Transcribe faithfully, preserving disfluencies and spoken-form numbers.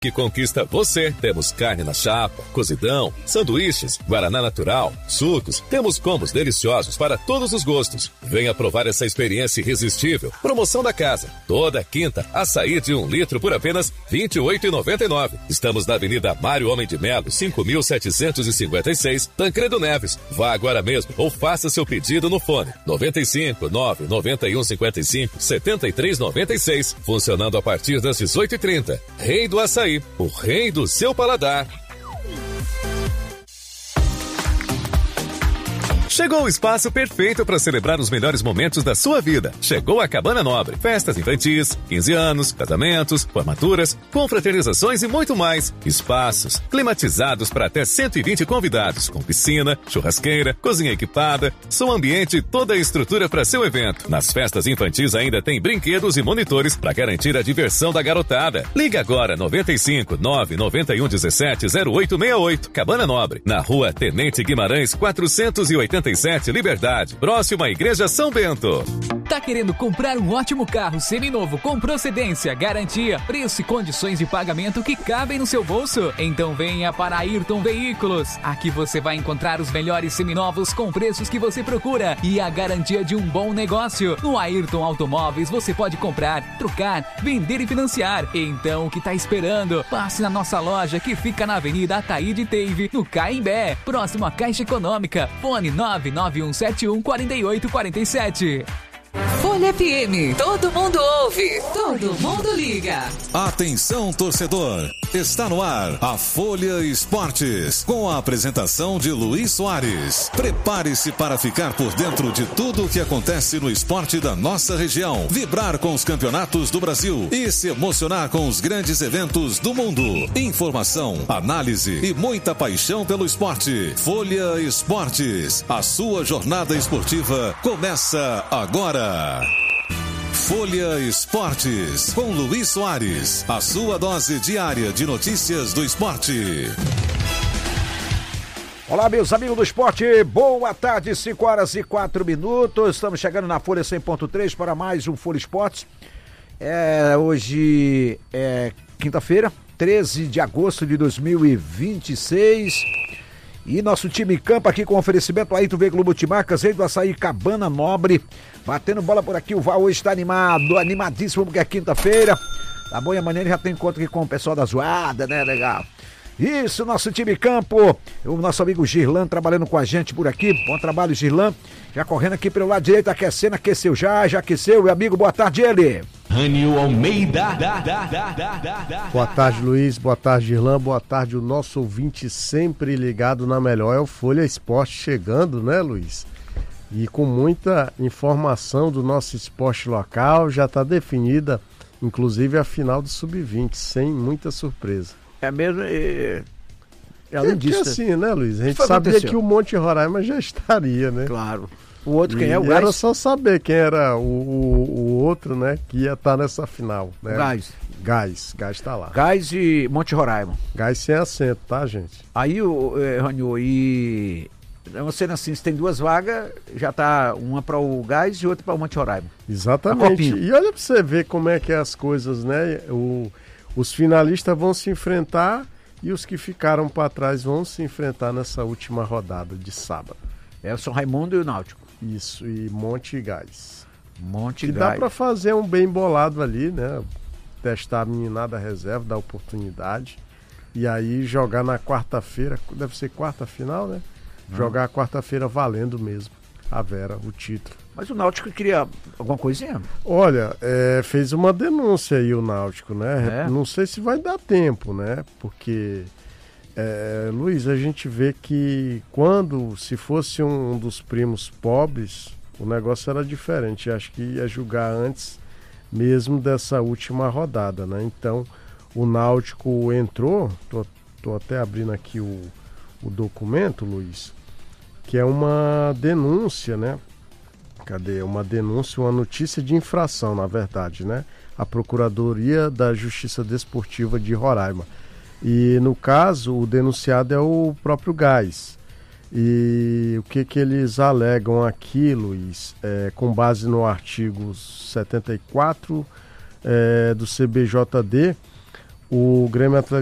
que conquista você. Temos carne na chapa, cozidão, sanduíches, guaraná natural, sucos. Temos combos deliciosos para todos os gostos. Venha provar essa experiência irresistível. Promoção da casa. Toda quinta, açaí de um litro por apenas vinte e oito reais e noventa e nove centavos. Estamos na Avenida Mário Homem de Melo, cinco mil setecentos e cinquenta e seis, Tancredo Neves. Vá agora mesmo ou faça seu pedido no fone noventa e cinco, nove noventa e um, cinquenta e cinco, setenta e três noventa e seis. Funcionando a partir das dezoito e trinta. Rei do Açaí, o rei do seu paladar. Chegou o espaço perfeito para celebrar os melhores momentos da sua vida. Chegou a Cabana Nobre. Festas infantis, quinze anos, casamentos, formaturas, confraternizações e muito mais. Espaços climatizados para até cento e vinte convidados, com piscina, churrasqueira, cozinha equipada, som ambiente e toda a estrutura para seu evento. Nas festas infantis ainda tem brinquedos e monitores para garantir a diversão da garotada. Liga agora noventa e cinco, nove noventa e um, dezessete, zero oito seis oito. Cabana Nobre, na Rua Tenente Guimarães, quatrocentos e oitenta e sete, Liberdade, próximo à Igreja São Bento. Tá querendo comprar um ótimo carro seminovo com procedência, garantia, preço e condições de pagamento que cabem no seu bolso? Então venha para Ayrton Veículos. Aqui você vai encontrar os melhores seminovos com preços que você procura e a garantia de um bom negócio. No Ayrton Automóveis você pode comprar, trocar, vender e financiar. Então o que tá esperando? Passe na nossa loja que fica na Avenida Ataíde Teive, no Caimbé, próximo à Caixa Econômica. Fone nove nove um sete um, quatro oito quatro sete. Folha F M, todo mundo ouve, todo mundo liga. Atenção, torcedor, está no ar a Folha Esportes, com a apresentação de Luiz Soares. Prepare-se para ficar por dentro de tudo o que acontece no esporte da nossa região, vibrar com os campeonatos do Brasil e se emocionar com os grandes eventos do mundo. Informação, análise e muita paixão pelo esporte. Folha Esportes, a sua jornada esportiva começa agora. Folha Esportes, com Luiz Soares, a sua dose diária de notícias do esporte. Olá, meus amigos do esporte, boa tarde, cinco horas e quatro minutos, estamos chegando na Folha cem ponto três para mais um Folha Esportes. É, hoje é quinta-feira, treze de agosto de dois mil e vinte e seis. E nosso time em campo aqui com oferecimento Ayrton Veículo Multimarcas, Rei do Açaí, Cabana Nobre. Batendo bola por aqui, o Val hoje está animado, animadíssimo porque é quinta-feira. Tá bom, e amanhã ele já tem encontro aqui com o pessoal da zoada, né, legal? Isso, nosso time em campo, o nosso amigo Girlan trabalhando com a gente por aqui. Bom trabalho, Girlan. Já correndo aqui pelo lado direito, aquecendo, aqueceu já, já aqueceu. Meu amigo, boa tarde, ele. Rânio Almeida. Boa tarde, Luiz. Boa tarde, Girlan. Boa tarde, o nosso ouvinte sempre ligado na melhor. É o Folha Esporte chegando, né, Luiz? E com muita informação do nosso esporte local, já está definida, inclusive, a final do sub vinte, sem muita surpresa. É mesmo, e... Além disso, assim, né, Luiz? A gente sabia aconteceu? Que o Monte Roraima já estaria, né? Claro. O outro quem e é? O Era Gás? só saber quem era o, o, o outro, né? Que ia estar nessa final, né? Gás. Gás, Gás está lá. Gás e Monte Roraima. Gás sem acento, tá, gente? Aí, o eh, Rânio, e... Você, assim, se tem duas vagas, já tá uma para o Gás e outra para o Monte Roraima. Exatamente. E olha para você ver como é que é as coisas, né? O, os finalistas vão se enfrentar e os que ficaram para trás vão se enfrentar nessa última rodada de sábado. É o São Raimundo e o Náutico. Isso, e Monte e Gás. Monte e Gás. Dá para fazer um bem bolado ali, né? Testar a meninada reserva, dar oportunidade. E aí jogar na quarta-feira, deve ser quarta final, né? Jogar a quarta-feira valendo mesmo, a Vera, o título. Mas o Náutico queria alguma coisinha? Olha, é, fez uma denúncia aí o Náutico, né? É? Não sei se vai dar tempo, né? Porque, é, Luiz, a gente vê que quando, se fosse um dos primos pobres, o negócio era diferente. Acho que ia julgar antes mesmo dessa última rodada, né? Então, o Náutico entrou, tô, tô até abrindo aqui o, o documento, Luiz, que é uma denúncia, né? Cadê? Uma denúncia, uma notícia de infração, na verdade, né? A Procuradoria da Justiça Desportiva de Roraima. E, no caso, o denunciado é o próprio Gás. E o que que eles alegam aqui, Luiz? É, com base no artigo setenta e quatro é, do C B J D, o Grêmio Atlético